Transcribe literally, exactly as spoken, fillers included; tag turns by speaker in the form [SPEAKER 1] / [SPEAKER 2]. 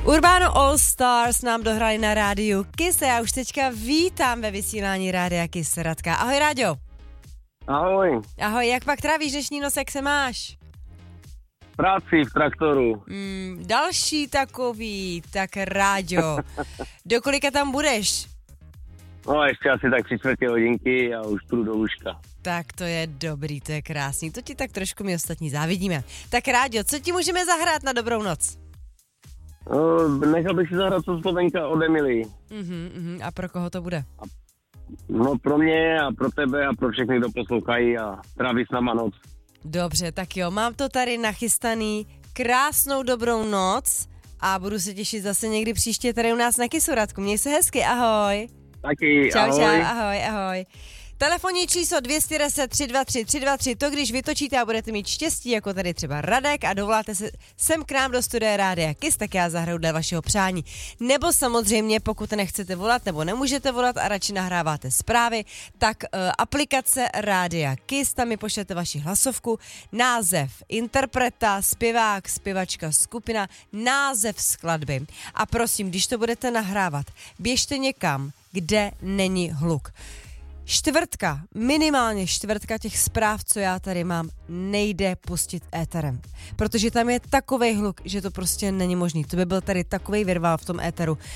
[SPEAKER 1] Urbano All Stars nám dohrali na rádiu Kiss a já už teďka vítám ve vysílání rádia Kiss Radka. Ahoj Ráďo.
[SPEAKER 2] Ahoj.
[SPEAKER 1] Ahoj, jak pak trávíš dnešní noc, jak se máš?
[SPEAKER 2] V práci, v traktoru.
[SPEAKER 1] Mm, další takový, tak Ráďo, do kolika tam budeš?
[SPEAKER 2] No ještě asi tak tři čtvrtě hodinky a už půjdu do lůžka.
[SPEAKER 1] Tak to je dobrý, to je krásný, to ti tak trošku my ostatní závidíme. Tak Ráďo, co ti můžeme zahrát na dobrou noc?
[SPEAKER 2] No, nechal bych si zahrát co Slovenka od Emily.
[SPEAKER 1] Uh-huh, uh-huh. A pro koho to bude?
[SPEAKER 2] No pro mě a pro tebe a pro všechny, kdo poslouchají a tráví s náma noc.
[SPEAKER 1] Dobře, tak jo, mám to tady nachystaný. Krásnou dobrou noc a budu se těšit zase někdy příště tady u nás na Kissu, Radku. Měj se hezky, ahoj.
[SPEAKER 2] Taky,
[SPEAKER 1] čau,
[SPEAKER 2] ahoj.
[SPEAKER 1] Čau, ahoj, ahoj. Telefonní číslo dvě stě deset tři dva tři tři dva tři, to když vytočíte a budete mít štěstí, jako tady třeba Radek a dovoláte se sem k nám do studia Rádia Kiss, tak já zahraju dle vašeho přání. Nebo samozřejmě, pokud nechcete volat nebo nemůžete volat a radši nahráváte zprávy, tak uh, aplikace Rádia Kiss, tam mi pošlete vaši hlasovku, název interpreta, zpěvák, zpěvačka, skupina, název skladby. A prosím, když to budete nahrávat, běžte někam, kde není hluk. Čtvrtka, minimálně čtvrtka těch zpráv, co já tady mám, nejde pustit éterem. Protože tam je takovej hluk, že to prostě není možný. To by byl tady takovej virvál v tom éteru,